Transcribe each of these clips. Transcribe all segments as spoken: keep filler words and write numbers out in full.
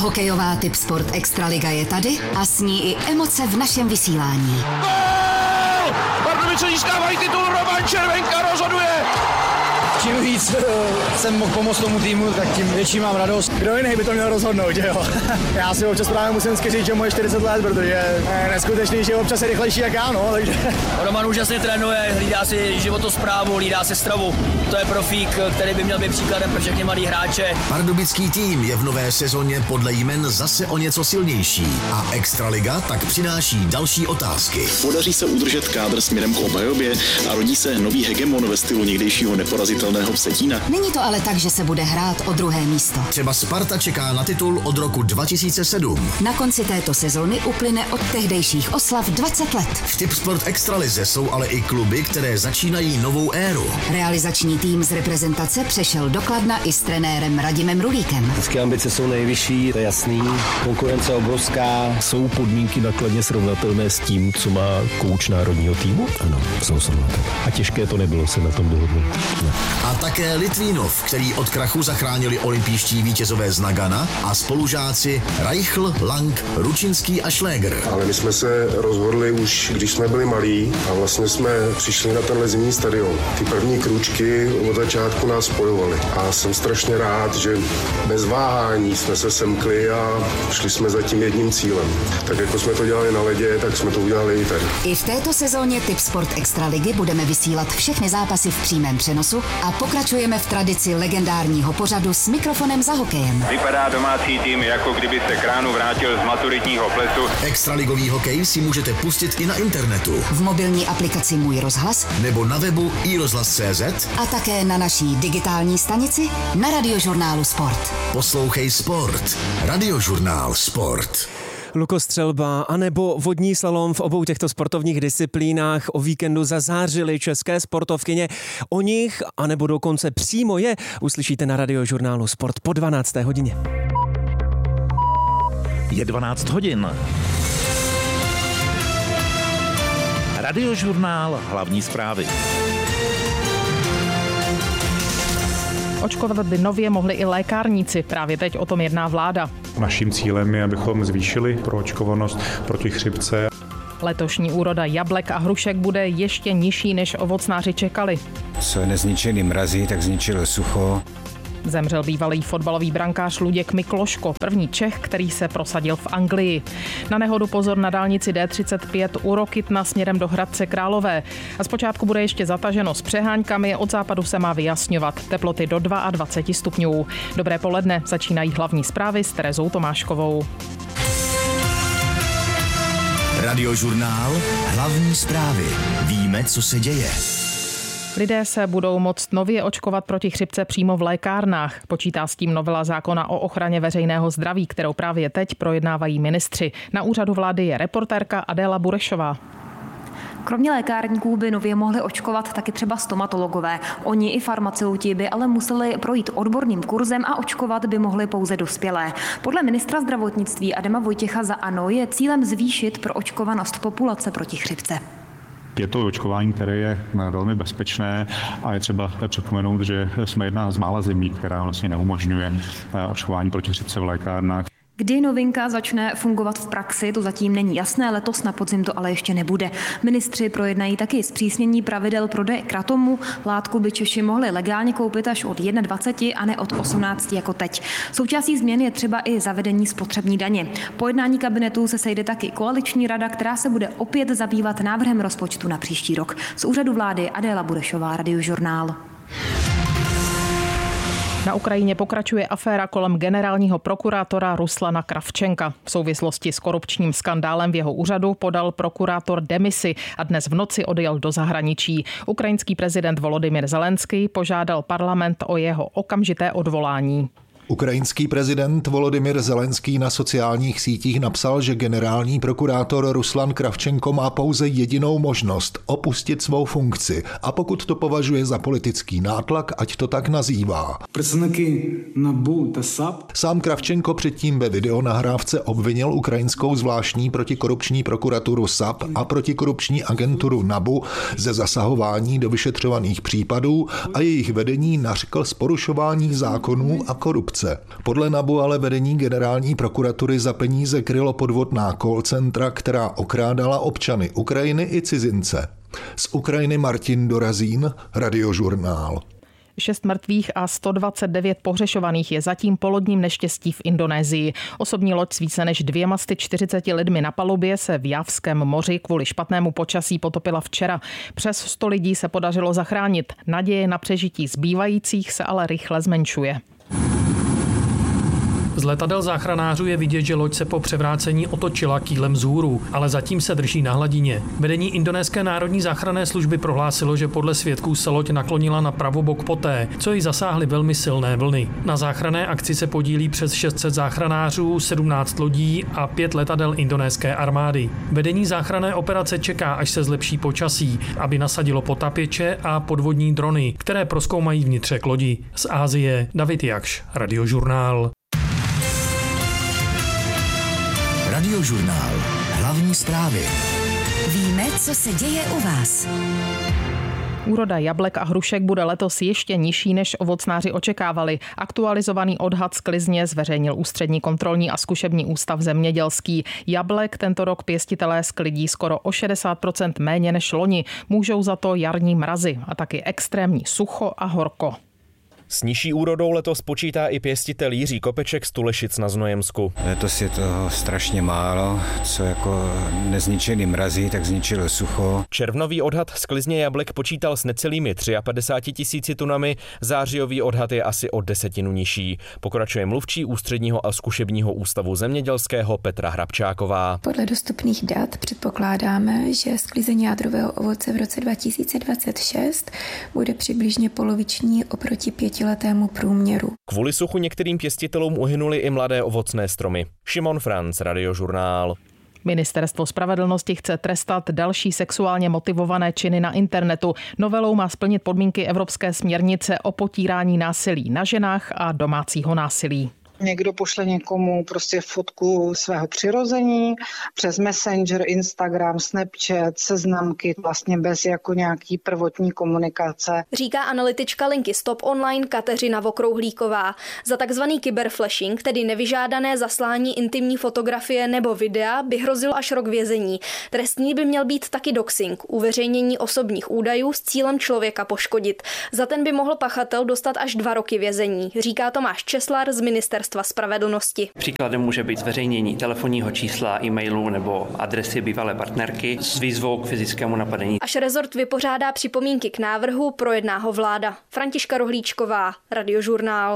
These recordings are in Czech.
Hokejová Tipsport Extraliga je tady a s ní i emoce v našem vysílání. Gól! Pardubice získávají titul, Roman Červenka rozhoduje! Čím víc jsem mohl pomoct tomu týmu, tak tím větší mám radost. Kdo jiný by to měl rozhodnout, že jo? Já si občas právě musím říct, že mu je čtyřicet let, protože je neskutečný, že občas je rychlejší jak já, no, takže... Roman úžasně trénuje, hlídá si životosprávu, hlídá si stravu. To je profík, který by měl být příkladem pro všechny mladý hráče. Pardubický tým je v nové sezóně podle jmen zase o něco silnější a Extraliga tak přináší další otázky. Podaří se udržet kádr směrem k obhajobě a rodí se nový hegemon ve stylu někdejšího neporazitelného Vsetína. Není to ale tak, že se bude hrát o druhé místo. Třeba Sparta čeká na titul od roku dva tisíce sedm. Na konci této sezóny uplyne od tehdejších oslav dvacet let. V Tipsport Extralize jsou ale i kluby, které začínají novou éru. Realizační tým z reprezentace přešel do Kladna i s trenérem Radimem Rulíkem. Vždycky ambice jsou nejvyšší, to je jasný. Konkurence obrovská. Jsou podmínky na Kladně srovnatelné s tím, co má kouč národního týmu? Ano, jsou srovnatelné. A těžké to nebylo se na tom dohodnout. Ne. A také Litvínov, který od krachu zachránili olympijští vítězové z Nagana a spolužáci Reichl, Lang, Ručinský a Šléger. Ale my jsme se rozhodli už, když jsme byli malí a vlastně jsme přišli na tenhle zimní stadion. Ty první krůčky od začátku nás spojovaly a jsem strašně rád, že bez váhání jsme se semkli a šli jsme za tím jedním cílem. Tak jako jsme to dělali na ledě, tak jsme to udělali i tady. I v této sezóně Tipsport Extraligy budeme vysílat všechny zápasy v přímém přenosu a pokračujeme v tradici legendárního pořadu s mikrofonem za hokejem. Vypadá domácí tým, jako kdyby se Kránu vrátil z maturitního plesu. Extraligový hokej si můžete pustit i na internetu. V mobilní aplikaci Můj rozhlas nebo na webu i rozhlas tečka cé zet a také na naší digitální stanici na Radiožurnálu Sport. Poslouchej Sport. Radiožurnál Sport. Lukostřelba anebo vodní slalom, v obou těchto sportovních disciplínách o víkendu zazářily české sportovkyně. O nich, anebo dokonce přímo je, uslyšíte na Radiožurnálu Sport po dvanácté hodině. Je dvanáct hodin. Radiožurnál, hlavní zprávy. Očkovat by nově mohli i lékárníci. Právě teď o tom jedná vláda. Naším cílem je, abychom zvýšili proočkovanost proti chřipce. Letošní úroda jablek a hrušek bude ještě nižší, než ovocnáři čekali. Co nezničený mrazí, tak zničilo sucho. Zemřel bývalý fotbalový brankář Luděk Mikloško, první Čech, který se prosadil v Anglii. Na nehodu pozor na dálnici D třicet pět u Rokytna směrem do Hradce Králové. A zpočátku bude ještě zataženo s přeháňkami, od západu se má vyjasňovat. Teploty do dvacet dva stupňů. Dobré poledne, začínají hlavní zprávy s Terezou Tomáškovou. Radiožurnál, hlavní zprávy. Víme, co se děje. Lidé se budou moct nově očkovat proti chřipce přímo v lékárnách. Počítá s tím novela zákona o ochraně veřejného zdraví, kterou právě teď projednávají ministři. Na úřadu vlády je reportérka Adéla Burešová. Kromě lékárníků by nově mohli očkovat taky třeba stomatologové. Oni i farmaceuti by ale museli projít odborným kurzem a očkovat by mohli pouze dospělé. Podle ministra zdravotnictví Adama Vojtěcha za ANO je cílem zvýšit proočkovanost populace proti chřipce. Je to očkování, které je velmi bezpečné a je třeba připomenout, že jsme jedna z mála zemí, která vlastně neumožňuje očkování proti chřipce v lékárnách. Kdy novinka začne fungovat v praxi, to zatím není jasné, letos na podzim to ale ještě nebude. Ministři projednají taky zpřísnění pravidel prodeje kratomu. Látku by Češi mohli legálně koupit až od dvacet jedna a ne od osmnácti jako teď. Součástí změn je třeba i zavedení spotřební daně. Po jednání kabinetu se sejde taky koaliční rada, která se bude opět zabývat návrhem rozpočtu na příští rok. Z úřadu vlády Adéla Burešová, Radiožurnál. Na Ukrajině pokračuje aféra kolem generálního prokurátora Ruslana Kravčenka. V souvislosti s korupčním skandálem v jeho úřadu podal prokurátor demisi a dnes v noci odjel do zahraničí. Ukrajinský prezident Volodymyr Zelenský požádal parlament o jeho okamžité odvolání. Ukrajinský prezident Volodymyr Zelenský na sociálních sítích napsal, že generální prokurátor Ruslan Kravčenko má pouze jedinou možnost opustit svou funkci a pokud to považuje za politický nátlak, ať to tak nazývá. Sám Kravčenko předtím ve videonahrávce obvinil ukrajinskou zvláštní protikorupční prokuraturu S A P a protikorupční agenturu NABU ze zasahování do vyšetřovaných případů a jejich vedení nařkl z porušování zákonů a korupce. roce. Podle NABU ale vedení generální prokuratury za peníze krylo podvodná call centra, která okrádala občany Ukrajiny i cizince. Z Ukrajiny Martin Dorazín, Radiožurnál. Šest mrtvých a sto dvacet devět pohřešovaných je zatím po lodním neštěstí v Indonésii. Osobní loď s více než dvěma sty čtyřiceti lidmi na palubě se v Javském moři kvůli špatnému počasí potopila včera. Přes sto lidí se podařilo zachránit. Naděje na přežití zbývajících se ale rychle zmenšuje. Z letadel záchranářů je vidět, že loď se po převrácení otočila kýlem vzhůru, ale zatím se drží na hladině. Vedení Indonéské národní záchranné služby prohlásilo, že podle svědků se loď naklonila na pravobok poté, co ji zasáhly velmi silné vlny. Na záchranné akci se podílí přes šest set záchranářů, sedmnáct lodí a pět letadel indonéské armády. Vedení záchranné operace čeká, až se zlepší počasí, aby nasadilo potapěče a podvodní drony, které prozkoumají vnitřek lodi. Z Asie David Jakš, Radiožurnál. Radiožurnál. Hlavní zprávy. Víme, co se děje u vás. Úroda jablek a hrušek bude letos ještě nižší, než ovocnáři očekávali. Aktualizovaný odhad sklizně zveřejnil Ústřední kontrolní a zkušební ústav zemědělský. Jablek tento rok pěstitelé sklidí skoro o šedesát procent méně než loni. Můžou za to jarní mrazy a taky extrémní sucho a horko. S nižší úrodou letos počítá i pěstitel Jiří Kopeček z Tulešic na Znojemsku. Letos je toho strašně málo, co jako nezničený mrazí, tak zničilo sucho. Červnový odhad sklizně jablek počítal s necelými padesát tři tisíci tunami, zářijový odhad je asi o desetinu nižší. Pokračuje mluvčí Ústředního a zkušebního ústavu zemědělského Petra Hrabčáková. Podle dostupných dat předpokládáme, že sklizení jádrového ovoce v roce dva tisíce dvacet šest bude přibližně poloviční oproti pěti letému průměru. Kvůli suchu některým pěstitelům uhynuly i mladé ovocné stromy. Šimon Franc, Radiožurnál. Ministerstvo spravedlnosti chce trestat další sexuálně motivované činy na internetu. Novelou má splnit podmínky Evropské směrnice o potírání násilí na ženách a domácího násilí. Někdo pošle někomu prostě fotku svého přirození přes Messenger, Instagram, Snapchat, seznamky, vlastně bez jako nějaký prvotní komunikace. Říká analytička linky Stop Online Kateřina Vokrouhlíková. Za takzvaný kyberflashing, tedy nevyžádané zaslání intimní fotografie nebo videa, by hrozil až rok vězení. Trestný by měl být taky doxing, uveřejnění osobních údajů s cílem člověka poškodit. Za ten by mohl pachatel dostat až dva roky vězení, říká Tomáš Česlar z Ministerstva spravedlnosti. Příkladem může být zveřejnění telefonního čísla, e-mailu nebo adresy bývalé partnerky s výzvou k fyzickému napadení. Až rezort vypořádá připomínky k návrhu, projedná ho vláda. Františka Rohlíčková, Radiožurnál.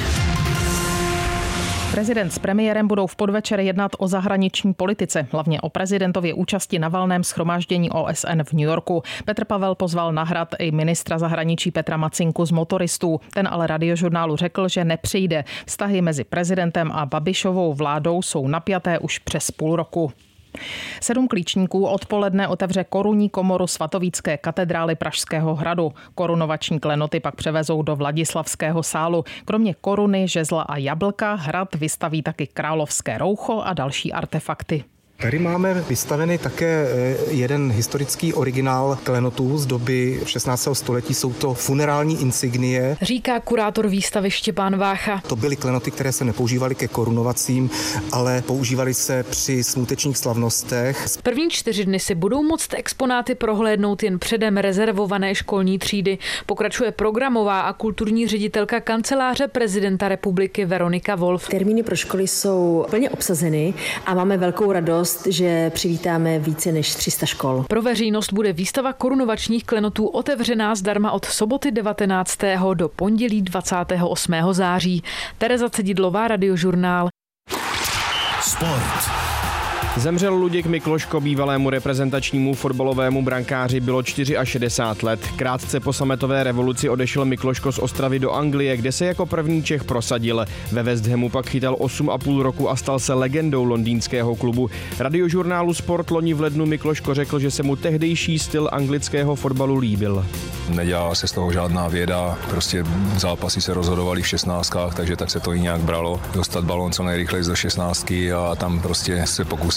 Prezident s premiérem budou v podvečer jednat o zahraniční politice, hlavně o prezidentově účasti na valném shromáždění O S N v New Yorku. Petr Pavel pozval na hrad i ministra zahraničí Petra Macinku z Motoristů. Ten ale Radiožurnálu řekl, že nepřijde. Vztahy mezi prezidentem a Babišovou vládou jsou napjaté už přes půl roku. Sedm klíčníků odpoledne otevře korunní komoru svatovícké katedrály Pražského hradu. Korunovační klenoty pak převezou do Vladislavského sálu. Kromě koruny, žezla a jablka hrad vystaví taky královské roucho a další artefakty. Tady máme vystavený také jeden historický originál klenotů z doby šestnáctého století. Jsou to funerální insignie. Říká kurátor výstavy Štěpán Vácha. To byly klenoty, které se nepoužívaly ke korunovacím, ale používaly se při smutečních slavnostech. První čtyři dny si budou moct exponáty prohlédnout jen předem rezervované školní třídy. Pokračuje programová a kulturní ředitelka kanceláře prezidenta republiky Veronika Wolf. Termíny pro školy jsou plně obsazeny a máme velkou radost, že přivítáme více než tři sta škol. Pro veřejnost bude výstava korunovačních klenotů otevřená zdarma od soboty devatenáctého do pondělí dvacátého osmého září. Tereza Cedidlová, Radiožurnál. Sport. Zemřel Luděk Mikloško, bývalému reprezentačnímu fotbalovému brankáři bylo šedesát čtyři let. Krátce po sametové revoluci odešel Mikloško z Ostravy do Anglie, kde se jako první Čech prosadil. Ve West Hamu pak chytal osm a půl roku a stal se legendou londýnského klubu. Radiožurnálu Sport loni v lednu Mikloško řekl, že se mu tehdejší styl anglického fotbalu líbil. Nedělala se z toho žádná věda, prostě zápasy se rozhodovaly v šestnáctkách, takže tak se to i nějak bralo. Dostat balón co nejrychleji do šestnáctky a tam prostě se pokusit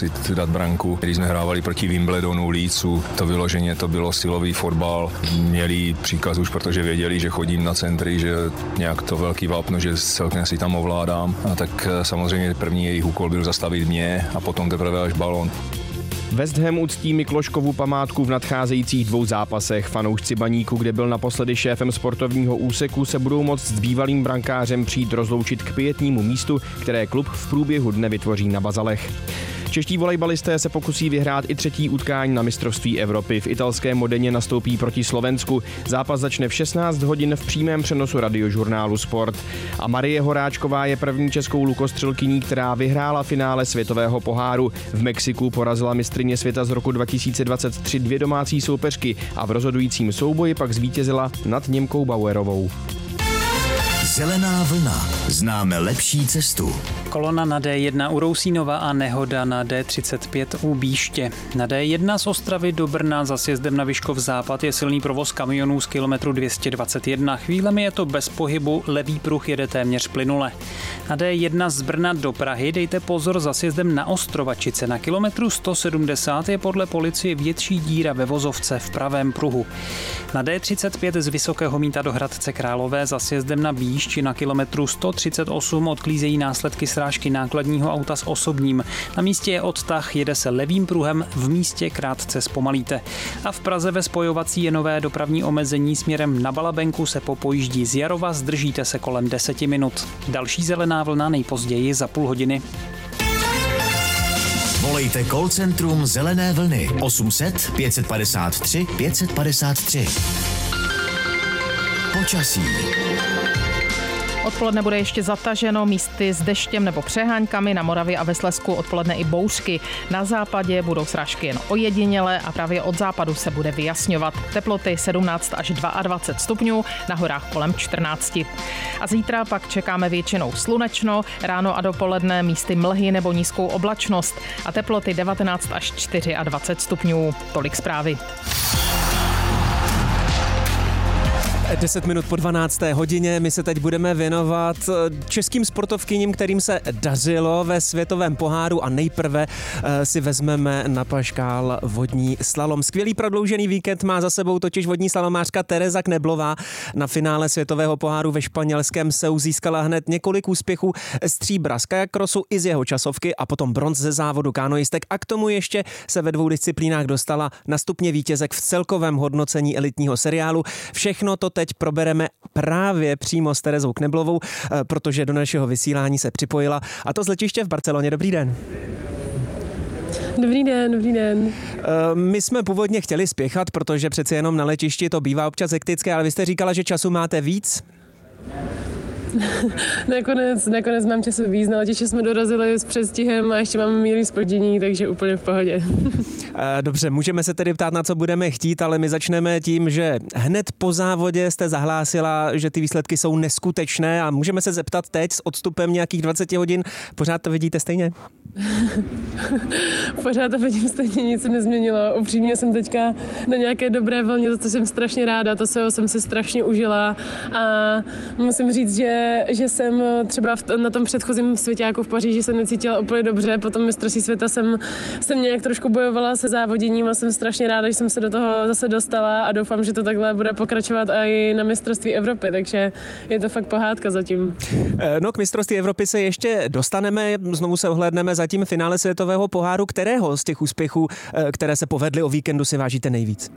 trefit, dát branku. Když jsme hrávali proti Wimbledonu, Leedsu, to vyloženě to bylo silový fotbal. Měli příkaz už, protože věděli, že chodím na centry, že nějak to velký vápno, že celkem si tam ovládám. A tak samozřejmě první jejich úkol byl zastavit mě a potom teprve až balón. West Ham uctí Mikloškovu památku v nadcházejících dvou zápasech. Fanoušci Baníku, kde byl naposledy šéfem sportovního úseku, se budou moct s bývalým brankářem přijít rozloučit k pietnímu místu, které klub v průběhu dne vytvoří na Bazalech. Čeští volejbalisté se pokusí vyhrát i třetí utkání na mistrovství Evropy. V italském Modeně nastoupí proti Slovensku. Zápas začne v šestnáct hodin v přímém přenosu radiožurnálu Sport. A Marie Horáčková je první českou lukostřelkyní, která vyhrála finále světového poháru. V Mexiku porazila mistryně světa z roku dva tisíce dvacet tři dvě domácí soupeřky a v rozhodujícím souboji pak zvítězila nad Němkou Bauerovou. Zelená vlna. Známe lepší cestu. Kolona na D jedna u Rousínova a nehoda na D třicet pět u Bíště. Na D jedna z Ostravy do Brna za sjezdem na Vyškov západ je silný provoz kamionů z kilometru dvě stě dvacet jedna. Chvílemi je to bez pohybu, levý pruh jede téměř plynule. Na D jedna z Brna do Prahy dejte pozor za sjezdem na Ostrovačice. Na kilometru sto sedmdesát je podle policie větší díra ve vozovce v pravém pruhu. Na D třicet pět z Vysokého Mýta do Hradce Králové za sjezdem na Bíšť na kilometru sto třicet osm odklízejí následky srážky nákladního auta s osobním. Na místě je odtah, jede se levým pruhem, v místě krátce zpomalíte. A v Praze ve spojovací je nové dopravní omezení směrem na Balabenku se po pojíždí z Jarova zdržíte se kolem deseti minut. Další zelená vlna nejpozději za půl hodiny. Volejte call centrum Zelené vlny osm set pět padesát tři pět padesát tři. Počasí. Odpoledne bude ještě zataženo, místy s deštěm nebo přeháňkami, na Moravě a ve Slezsku odpoledne i bouřky. Na západě budou srážky jen ojediněle a právě od západu se bude vyjasňovat. Teploty sedmnáct až dvacet dva stupňů, na horách kolem čtrnáct. A zítra pak čekáme většinou slunečno, ráno a dopoledne místy mlhy nebo nízkou oblačnost a teploty devatenáct až dvacet čtyři stupňů. Tolik zprávy. deset minut po dvanácté hodině. My se teď budeme věnovat českým sportovkyním, kterým se dařilo ve světovém poháru a nejprve si vezmeme na paškál vodní slalom. Skvělý prodloužený víkend má za sebou totiž vodní slalomářka Tereza Kneblová. Na finále světového poháru ve španělském Seu získala hned několik úspěchů, stříbra z kajakrosu i z jeho časovky a potom bronz ze závodu kanoistek a k tomu ještě se ve dvou disciplínách dostala na stupně vítězek v celkovém hodnocení elitního seriálu. Všechno to teď probereme právě přímo s Terezou Kneblovou, protože do našeho vysílání se připojila, a to z letiště v Barceloně. Dobrý den. Dobrý den, dobrý den. My jsme původně chtěli spěchat, protože přeci jenom na letišti to bývá občas hektické, ale vy jste říkala, že času máte víc? nakonec, nakonec mám času víc, na letiště jsme dorazili s předstihem a ještě máme mírný zpoždění, takže úplně v pohodě. Dobře, můžeme se tedy ptát, na co budeme chtít, ale my začneme tím, že hned po závodě jste zahlásila, že ty výsledky jsou neskutečné a můžeme se zeptat teď s odstupem nějakých dvacet hodin, pořád to vidíte stejně? Pořád to vidím stejně, nic se nezměnilo. Upřímně jsem teďka na nějaké dobré vlně, za to jsem strašně ráda, to se jsem si strašně užila a musím říct, že, že jsem třeba v, na tom předchozím svěťáku v Paříži se necítila úplně dobře, potom mistrovství světa jsem, jsem nějak trošku bojovala se závoděním a jsem strašně ráda, že jsem se do toho zase dostala a doufám, že to takhle bude pokračovat i na mistrovství Evropy, takže je to fakt pohádka zatím. No, k mistrovství Evropy se ještě dostaneme, znovu se ohlédneme za tím finále světového poháru. Kterého z těch úspěchů, které se povedly o víkendu, si vážíte nejvíc?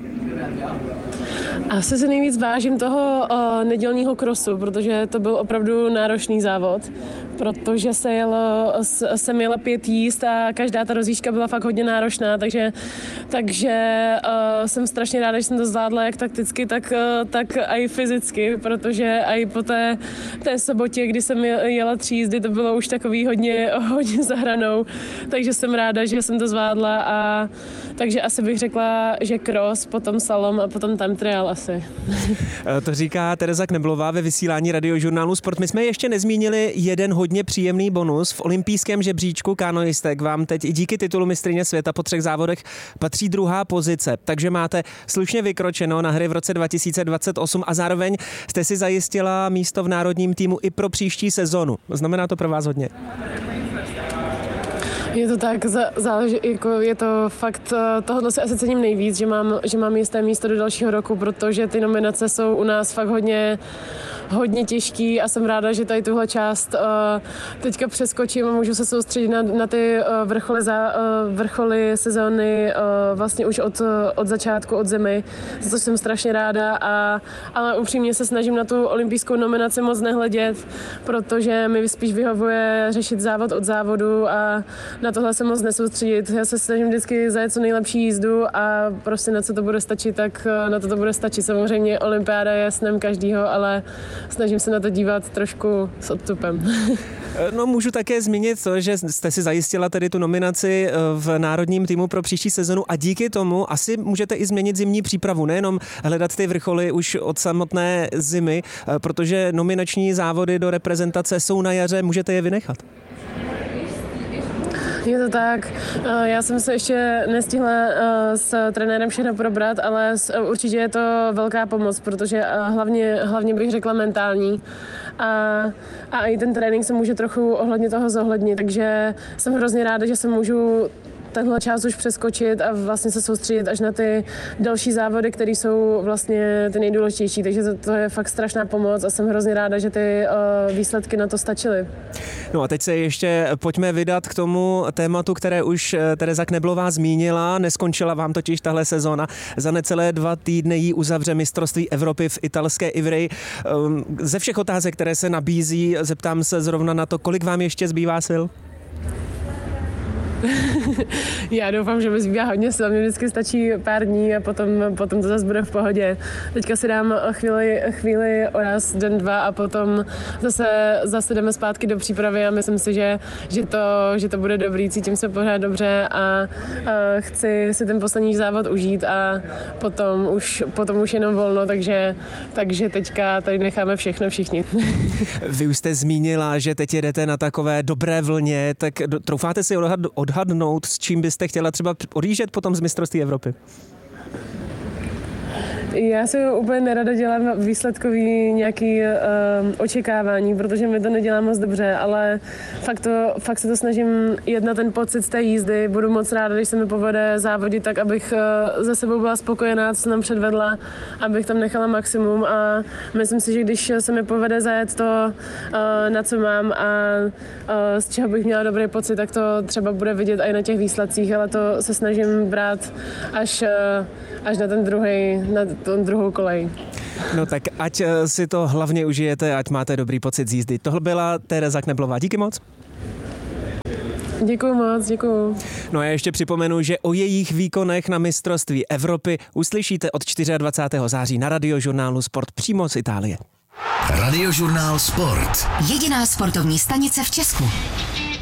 Asi se nejvíc vážím toho uh, nedělního krosu, protože to byl opravdu náročný závod, protože se jelo, jsem jela pět jízd a každá ta rozjížďka byla fakt hodně náročná, takže, takže uh, jsem strašně ráda, že jsem to zvládla jak takticky, tak, uh, tak i fyzicky, protože i po té, té sobotě, kdy jsem jela tři jízdy, to bylo už takový hodně, hodně za hranou, takže jsem ráda, že jsem to zvládla a takže asi bych řekla, že cross, potom slalom a potom time trial asi. To říká Tereza Kneblová ve vysílání radiožurnálu Sport. My jsme ještě nezmínili jeden hodně příjemný bonus. V olympijském žebříčku kanoistek vám teď i díky titulu mistryně světa po třech závodech patří druhá pozice, takže máte slušně vykročeno na hry v roce dva tisíce dvacet osm a zároveň jste si zajistila místo v národním týmu i pro příští sezonu. Znamená to pro vás hodně? Je to tak, záleží, jako je to fakt, tohle si asi cením nejvíc, že mám, že mám jisté místo do dalšího roku, protože ty nominace jsou u nás fakt hodně hodně těžký a jsem ráda, že tady tuhle část uh, teďka přeskočím a můžu se soustředit na, na ty uh, vrcholy, za, uh, vrcholy sezóny uh, vlastně už od, od začátku, od zimy, za to jsem strašně ráda, a, ale upřímně se snažím na tu olympijskou nominaci moc nehledět, protože mi spíš vyhovuje řešit závod od závodu a na tohle se moc nesoustředit. Já se snažím vždycky zajet co nejlepší jízdu a prostě na co to bude stačit, tak na to to bude stačit. Samozřejmě olympiáda je snem každýho, ale snažím se na to dívat trošku s odstupem. No, můžu také zmínit to, že jste si zajistila tedy tu nominaci v národním týmu pro příští sezonu a díky tomu asi můžete i změnit zimní přípravu, nejenom hledat ty vrcholy už od samotné zimy, protože nominační závody do reprezentace jsou na jaře, můžete je vynechat. Je to tak. Já jsem se ještě nestihla s trenérem všechno probrat, ale určitě je to velká pomoc, protože hlavně, hlavně bych řekla mentální. A, a i ten trénink se může trochu ohledně toho zohlednit, takže jsem hrozně ráda, že se můžu tenhle čas už přeskočit a vlastně se soustředit až na ty další závody, které jsou vlastně ty nejdůležitější. Takže to, to je fakt strašná pomoc a jsem hrozně ráda, že ty uh, výsledky na to stačily. No a teď se ještě pojďme vydat k tomu tématu, které už Tereza Kneblová zmínila. Neskončila vám totiž tahle sezóna. Za necelé dva týdny jí uzavře mistrovství Evropy v italské Ivry. Um, ze všech otázek, které se nabízí, zeptám se zrovna na to, kolik vám ještě zbývá sil? Já doufám, že mi zbývá hodně sil, mě vždycky stačí pár dní a potom, potom to zase bude v pohodě. Teďka si dám chvíli, chvíli oraz den, dva a potom zase, zase jdeme zpátky do přípravy a myslím si, že, že, to, že to bude dobrý, cítím se pořád dobře a, a chci si ten poslední závod užít a potom už, potom už jenom volno, takže, takže teďka tady necháme všechno všichni. Vy už jste zmínila, že teď jedete na takové dobré vlně, tak troufáte si odhad, odhadnout, s čím byste chtěla třeba odjíždět potom z mistrovství Evropy? Já si úplně nerada dělám výsledkový nějaký uh, očekávání, protože mi to nedělá moc dobře, ale fakt, to, fakt se to snažím jet na ten pocit z té jízdy. Budu moc ráda, když se mi povede závodit tak, abych uh, za sebou byla spokojená, co nám předvedla, abych tam nechala maximum a myslím si, že když se mi povede zajet to, uh, na co mám a uh, z čeho bych měla dobrý pocit, tak to třeba bude vidět i na těch výsledcích, ale to se snažím brát až, uh, až na ten druhý, na ten druhou kolej. No tak ať si to hlavně užijete, ať máte dobrý pocit z jízdy. Tohle byla Tereza Kneblová. Díky moc. Děkuju moc, děkuju. No a ještě připomenu, že o jejich výkonech na mistrovství Evropy uslyšíte od dvacátého čtvrtého září na Radiožurnálu Sport přímo z Itálie. Radiožurnál Sport. Jediná sportovní stanice v Česku.